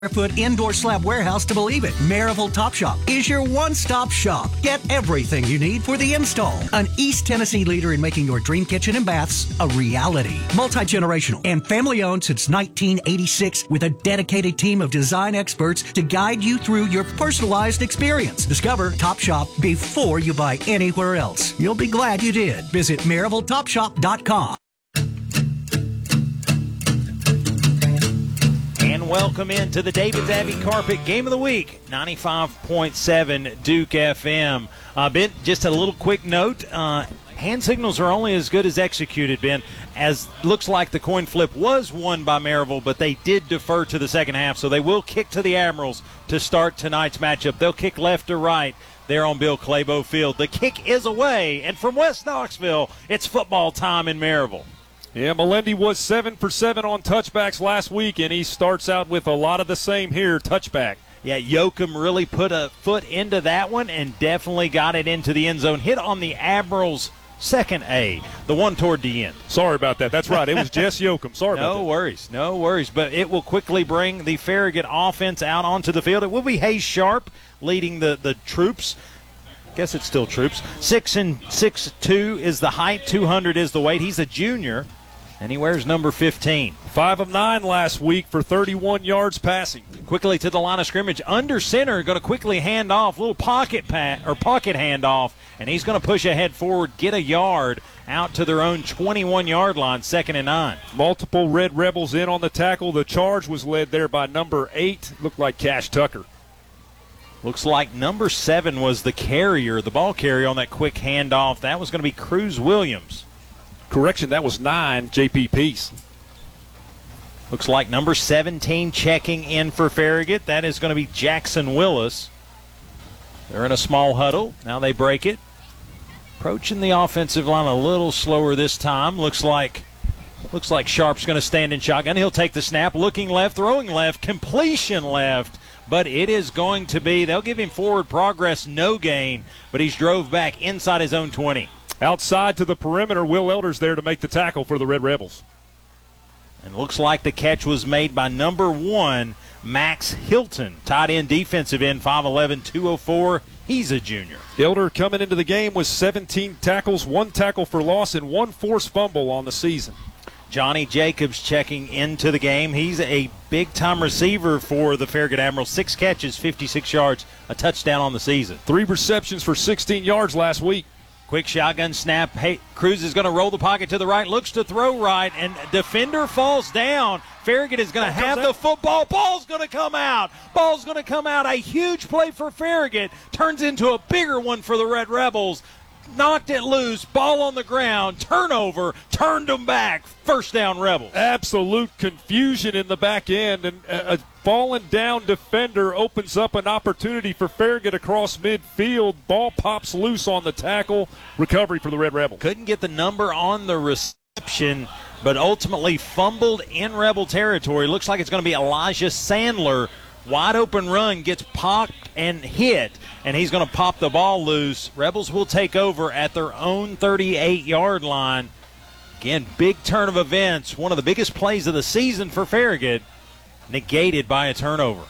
Foot indoor slab warehouse to believe it. Maryville Top Shop is your one-stop shop. Get everything you need for the install. An East Tennessee leader in making your dream kitchen and baths a reality. Multi-generational and family-owned since 1986 with a dedicated team of design experts to guide you through your personalized experience. Discover Top Shop before you buy anywhere else. You'll be glad you did. Visit MaryvilleTopShop.com. And welcome into the David's Abbey Carpet Game of the Week, 95.7 Duke FM. Ben, just a little quick note. Hand signals are only as good as executed, Ben, as looks like the coin flip was won by Maryville, but they did defer to the second half, so they will kick to the Admirals to start tonight's matchup. They'll kick left or right there on Bill Clabo Field. The kick is away, and from West Knoxville, it's football time in Maryville. Yeah, Melendi was 7 for 7 on touchbacks last week, and he starts out with a lot of the same here, touchback. Yeah, Yoakum really put a foot into that one and definitely got it into the end zone. Hit on the Admirals' second A, the one toward the end. Sorry about that. That's right. It was Jess Yoakum. Sorry about that. No worries. But it will quickly bring the Farragut offense out onto the field. It will be Hayes Sharp leading the troops. Guess it's still troops. 6'2" is the height, 200 is the weight. He's a junior, and he wears number 15. 5 of 9 last week for 31 yards passing. Quickly to the line of scrimmage. Under center, going to quickly hand off, little pocket handoff, and he's going to push ahead forward, get a yard out to their own 21-yard line, 2nd and 9. Multiple Red Rebels in on the tackle. The charge was led there by number 8. Looked like Cash Tucker. Looks like number 7 was the carrier, the ball carrier on that quick handoff. That was going to be Cruz Williams. Correction, that was 9, J.P. Peace. Looks like number 17 checking in for Farragut. That is going to be Jackson Willis. They're in a small huddle. Now they break it. Approaching the offensive line a little slower this time. Looks like Sharp's going to stand in shotgun. He'll take the snap, looking left, throwing left, completion left. But it is going to be, they'll give him forward progress, no gain, but he's drove back inside his own 20. Outside to the perimeter, Will Elders there to make the tackle for the Red Rebels. And looks like the catch was made by number 1, Max Hilton, tight end, defensive end, 5'11", 204. He's a junior. Elder coming into the game with 17 tackles, 1 tackle for loss, and 1 forced fumble on the season. Johnny Jacobs checking into the game. He's a big-time receiver for the Farragut Admirals. 6 catches, 56 yards, a touchdown on the season. 3 receptions for 16 yards last week. Quick shotgun snap. Hey, Cruz is going to roll the pocket to the right, looks to throw right, and defender falls down. Farragut is going to have the football. Ball's going to come out. A huge play for Farragut. Turns into a bigger one for the Red Rebels. Knocked it loose, ball on the ground, turnover, turned them back, first down Rebels. Absolute confusion in the back end, and a fallen down defender opens up an opportunity for Farragut across midfield. Ball pops loose on the tackle, recovery for the Red Rebels. Couldn't get the number on the reception, but ultimately fumbled in Rebel territory. Looks like it's going to be Elijah Sandler. Wide open run, gets popped and hit, and he's going to pop the ball loose. Rebels will take over at their own 38-yard line. Again, big turn of events. One of the biggest plays of the season for Farragut, negated by a turnover.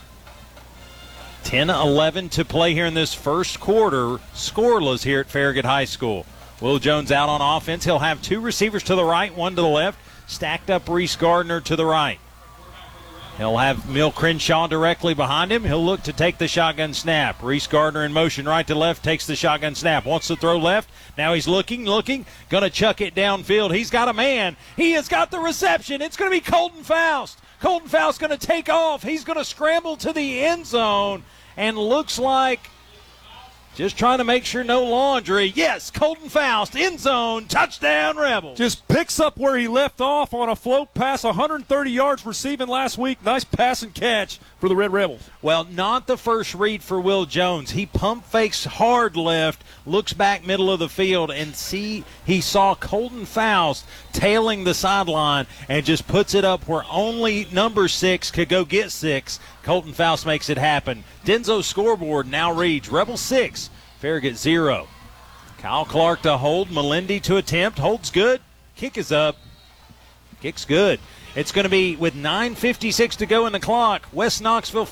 10-11 to play here in this first quarter. Scoreless here at Farragut High School. Will Jones out on offense. He'll have 2 receivers to the right, 1 to the left. Stacked up Reese Gardner to the right. He'll have Mill Crenshaw directly behind him. He'll look to take the shotgun snap. Reese Gardner in motion right to left, takes the shotgun snap. Wants to throw left. Now he's looking. Going to chuck it downfield. He's got a man. He has got the reception. It's going to be Colton Faust. Colton Faust going to take off. He's going to scramble to the end zone. And looks like just trying to make sure no laundry. Yes, Colton Faust, end zone, touchdown Rebels. Just picks up where he left off on a float pass, 130 yards receiving last week. Nice pass and catch for the Red Rebels. Well, not the first read for Will Jones. He pump fakes hard left, looks back middle of the field, and he saw Colton Faust tailing the sideline and just puts it up where only number 6 could go get 6. Colton Faust makes it happen. Denzo's scoreboard now reads Rebel 6, Farragut 0. Kyle Clark to hold, Melendi to attempt, holds good, kick is up, kick's good. It's going to be with 9:56 to go in the clock. West Knoxville